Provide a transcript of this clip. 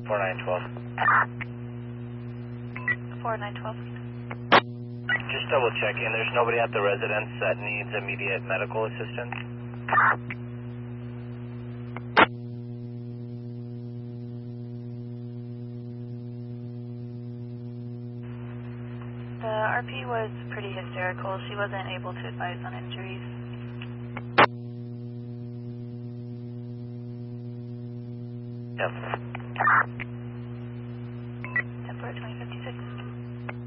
4912. 4912. Just double checking. There's nobody at the residence that needs immediate medical assistance. The RP was pretty hysterical. She wasn't able to advise on injuries. Yep.